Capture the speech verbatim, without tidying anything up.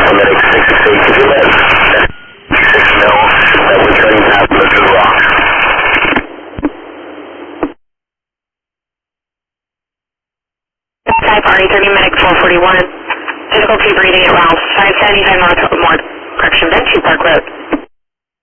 Medic six eight, could you let six know that we're turning past Mister Rock? Type R E thirty Medic four forty-one. Physical T reading at Ralph five seventy-five more, more correction, Bench Park Road.